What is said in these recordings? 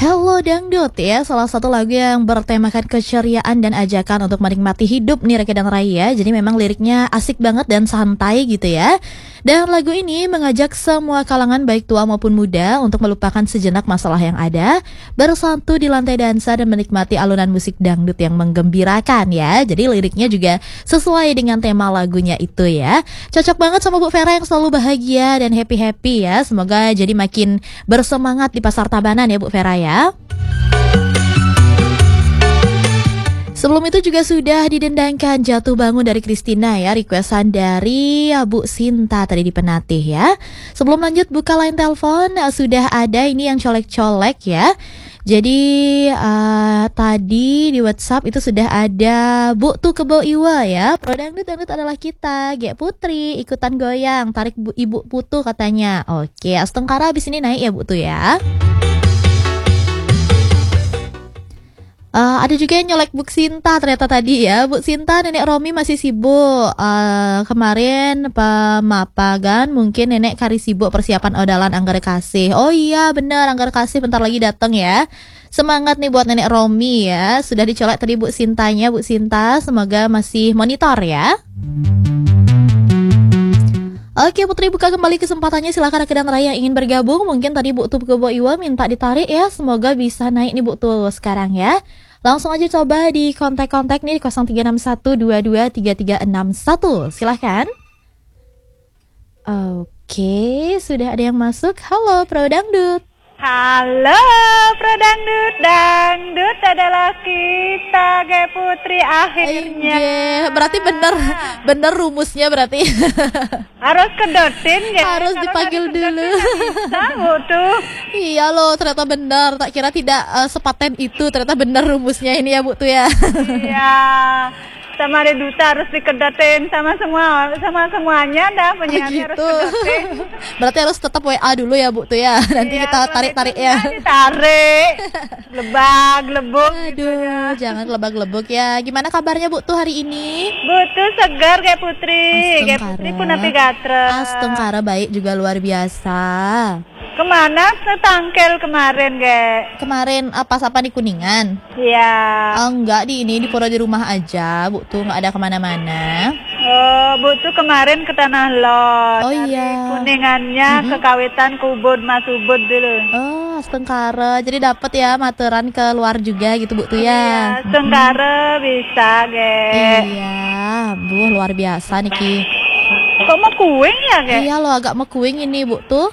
Hello Dangdut ya, salah satu lagu yang bertemakan keceriaan dan ajakan untuk menikmati hidup nih Reke dan Raya. Jadi memang liriknya asik banget dan santai gitu ya. Dan lagu ini mengajak semua kalangan baik tua maupun muda untuk melupakan sejenak masalah yang ada, bersatu di lantai dansa dan menikmati alunan musik dangdut yang menggembirakan ya. Jadi liriknya juga sesuai dengan tema lagunya itu ya. Cocok banget sama Bu Vera yang selalu bahagia dan happy-happy ya. Semoga jadi makin bersemangat di pasar Tabanan ya Bu Vera ya. Sebelum itu juga sudah didendangkan Jatuh Bangun dari Christina ya, requestan dari Bu Sinta tadi di Penatih ya. Sebelum lanjut buka line telepon, sudah ada ini yang colek-colek ya. Jadi tadi di WhatsApp itu sudah ada Bu Tu Kebo Iwa ya. Pro dangdut adalah kita, Gek Putri ikutan goyang, tarik Ibu Putu katanya. Oke, Astengkara abis ini naik ya Bu Tu ya. Ada juga yang nyolek Bu Sinta ternyata tadi ya. Bu Sinta, Nenek Romi masih sibuk. Kemarin pemapagan mungkin Nenek Kari sibuk persiapan odalan Anggar Kasih. Oh iya bener, Anggar Kasih bentar lagi datang ya. Semangat nih buat Nenek Romi ya. Sudah dicolek tadi Bu Sintanya. Bu Sinta semoga masih monitor ya. Oke Putri, buka kembali kesempatannya, silakan Reke dan Raya ingin bergabung. Mungkin tadi Bu Tu Kebo Iwa minta ditarik ya. Semoga bisa naik nih Bu Tu sekarang ya. Langsung aja coba di kontak-kontak nih di 0361223361. Silahkan. Oke, sudah ada yang masuk. Halo Pro Dangdut. Halo Pro Dangdut, dangdut adalah kita, Gek Putri akhirnya. Berarti bener rumusnya berarti. Harus kedotin ya. Harus dipanggil dulu. Tahu tuh. Iya loh, ternyata benar. Tak kira tidak sepaten itu. Ternyata benar rumusnya ini ya Bu tuh ya. Iya. Sama Reduta harus dikedotin sama semuanya dah penyiarnya gitu. harus kedotin. Berarti harus tetap WA dulu ya Bu tuh ya. Nanti Iya, kita tarik-tarik ya. Ditarik. Lebag-lebuk. Aduh, jangan lebag-lebuk ya. Gimana kabarnya Bu tuh hari ini? Butuh segar Gek Putri. Gek Putri pun napi gatre. Astengkara baik juga luar biasa. Kemana setangkel kemarin, Gek? Kemarin pas apa di Kuningan? Iya. Enggak, di Pura di rumah aja, Bu tuh nggak ada kemana-mana. Oh, Bu tuh kemarin ke Tanah Lot. Oh iya. Kuningannya ke kawitan kubud Mas Ubud dulu. Oh, Astengkara. Jadi dapat ya materan ke luar juga gitu Bu tuh ya. Iya, Astengkara bisa, Gek. Iya, Bu luar biasa nih Ki. Kok mau kuing ya, Gek? Iya loh, agak mekuing ini Bu tuh.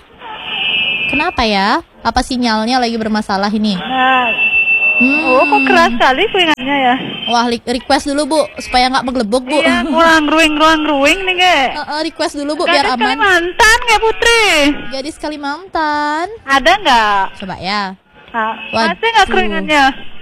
Kenapa ya? Apa sinyalnya lagi bermasalah ini? Nah. Oh, kok keras sekali kuingannya ya? Wah, request dulu Bu, supaya nggak megelebuk Bu. Iya, ruang ruing nih, Gek. Request dulu Bu, biar aman. Kalimantan, Gek Putri. Gadis Kalimantan. Ada nggak? Coba ya. Masih nggak kuingannya?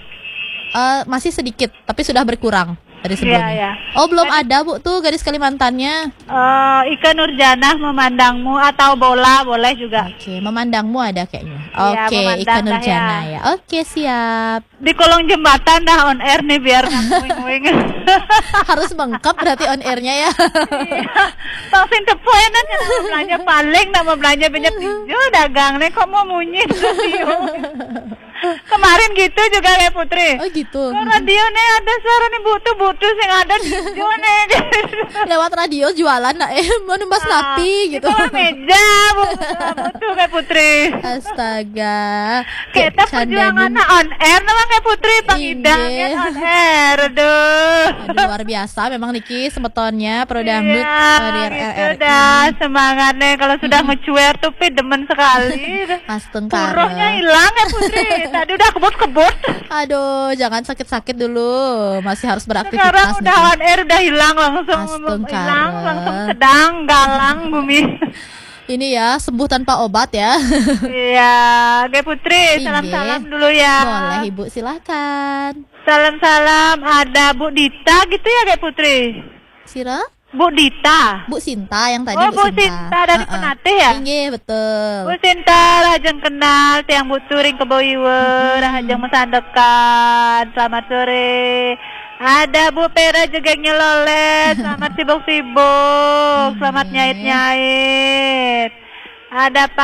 Masih sedikit, tapi sudah berkurang dari sebelumnya. Iya. Oh, belum ada Bu tuh gadis Kalimantannya. Ika Nurjanah memandangmu atau bola boleh juga. Oke, memandangmu ada kayaknya. Iya, Oke, Ika Nurjanah ya. Oke, siap. Di kolong jembatan dah on air nih biar nguing-nguing. Harus mengkap berarti on airnya ya. Iya. Vaksin tepuenan ya belanja paling nama belanja banyak hijau dagang nih kok mau munyi radio. Kemarin gitu juga ya Putri. Oh gitu. Kok radio nih ada suara nih butuh sing ada hijau nih. Lewat radio jualan nak mau nembas napi gitu. Itu meja butuh kayak Putri. Astaga. Kita perjuangan on air nama kayak Putri pangidangnya on air. Aduh. Luar biasa memang Niki semetonnya Pro Dangdut di RRRI. Sudah semangat nih kalau sudah ngecuer tuh demen sekali. Astengkara. Purohnya hilang ya Putri. Tadi udah kebut. Aduh, jangan sakit-sakit dulu. Masih harus beraktivitas. Sekarang udah on air udah hilang langsung. Astengkara. Hilang langsung sedang galang bumi. Ini ya, sembuh tanpa obat ya. Iya, Gek Putri, salam-salam dulu ya. Boleh Ibu, silahkan. Salam-salam, ada Bu Dita gitu ya Gek Putri? Sira? Bu Dita. Bu Sinta yang tadi. Oh, Bu Sinta dari Penatih ya? Iya, betul. Bu Sinta, rajang kenal, tiang Bu Turing ke Boiwe, rajang mesandekan, selamat sore. Ada Bu Pera juga nyelolet, selamat sibuk-sibuk, selamat nyait-nyait. Ada Pak